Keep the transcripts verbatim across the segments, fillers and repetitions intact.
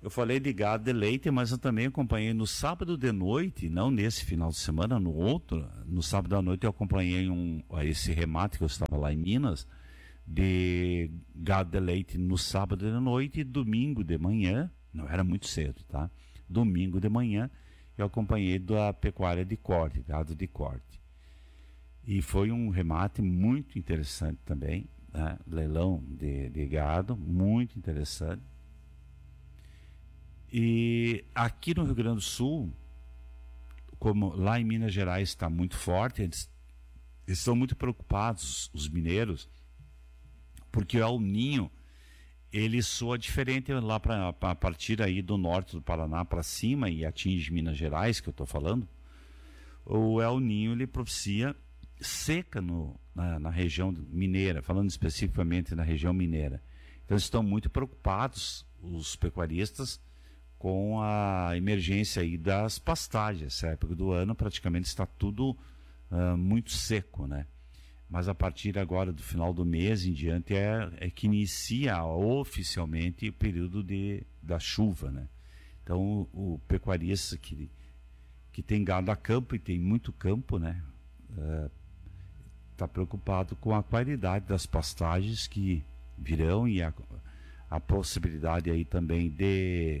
Eu falei de gado de leite, mas eu também acompanhei no sábado de noite, não nesse final de semana, no outro, no sábado à noite eu acompanhei um, esse remate que eu estava lá em Minas, de gado de leite no sábado de noite e domingo de manhã, não era muito cedo, tá? Domingo de manhã eu acompanhei da pecuária de corte, gado de corte. E foi um remate muito interessante também, né? Leilão de, de gado, muito interessante. E aqui no Rio Grande do Sul, como lá em Minas Gerais está muito forte, eles, eles estão muito preocupados, os mineiros, porque o El Ninho, ele soa diferente lá para a partir aí do norte do Paraná para cima e atinge Minas Gerais, que eu estou falando. O El Ninho, ele propicia seca no, na, na região mineira, falando especificamente na região mineira. Então estão muito preocupados, os pecuaristas, com a emergência aí das pastagens. Essa época do ano praticamente está tudo uh, muito seco, né? Mas a partir agora do final do mês em diante é, é que inicia oficialmente o período de, da chuva, né? Então o, o pecuarista que, que tem gado a campo e tem muito campo, né? Está uh, preocupado com a qualidade das pastagens que virão e a, a possibilidade aí também de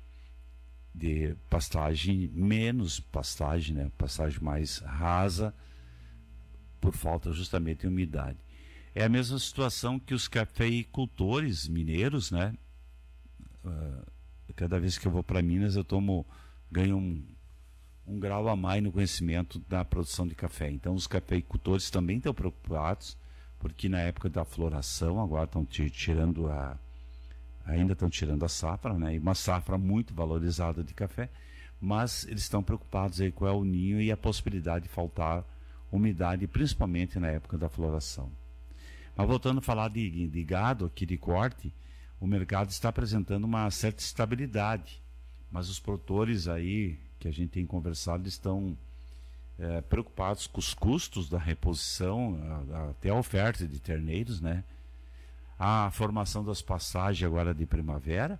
de pastagem, menos pastagem, né? Pastagem mais rasa, por falta justamente de umidade. É a mesma situação que os cafeicultores mineiros, né? Uh, cada vez que eu vou para Minas eu tomo, ganho um, um grau a mais no conhecimento da produção de café. Então os cafeicultores também estão preocupados, porque na época da floração, agora estão tirando a ainda estão tirando a safra, né? E uma safra muito valorizada de café, mas eles estão preocupados aí com o El Ninho e a possibilidade de faltar umidade, principalmente na época da floração. Mas voltando a falar de, de gado aqui de corte, o mercado está apresentando uma certa estabilidade, mas os produtores aí que a gente tem conversado estão é, preocupados com os custos da reposição, a, a, até a oferta de terneiros, né? A formação das passagens agora de primavera,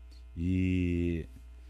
e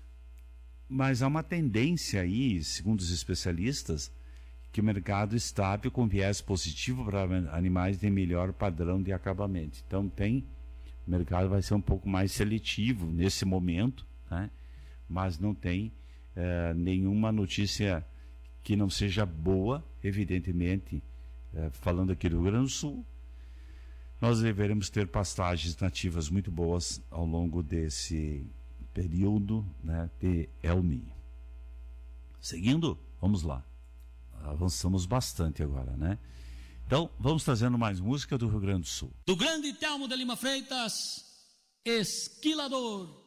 mas há uma tendência aí, segundo os especialistas, que o mercado estável com viés positivo para animais de melhor padrão de acabamento. Então tem, o mercado vai ser um pouco mais seletivo nesse momento, né? Mas não tem eh, nenhuma notícia que não seja boa, evidentemente, eh, falando aqui do Rio Grande do Sul. Nós deveremos ter pastagens nativas muito boas ao longo desse período, né, de El Ninho. Seguindo, vamos lá. Avançamos bastante agora, né? Então, vamos trazendo mais música do Rio Grande do Sul. Do grande Telmo de Lima Freitas, Esquilador.